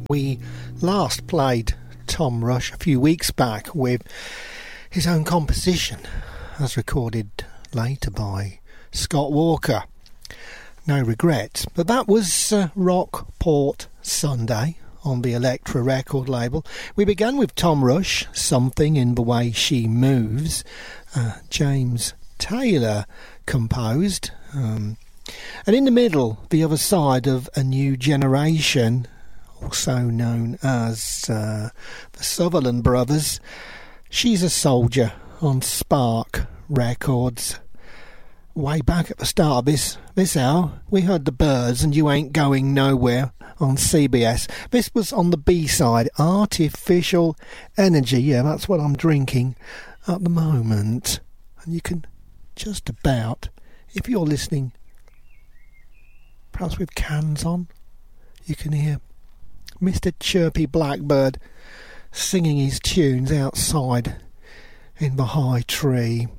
We last played Tom Rush a few weeks back with his own composition, as recorded later by Scott Walker. No regrets, but that was Rockport Sunday on the Elektra record label. We began with Tom Rush, Something in the Way She Moves, James Taylor composed, and in the middle, The Other Side of a New Generation, also known as the Sutherland Brothers. She's a Soldier on Spark Records. Way back at the start of this hour, we heard The Byrds and You Ain't Going Nowhere on CBS. This was on the B-side, Artificial Energy. Yeah, that's what I'm drinking at the moment. And you can just about, if you're listening perhaps with cans on, you can hear Mr. Chirpy Blackbird singing his tunes outside in the high tree.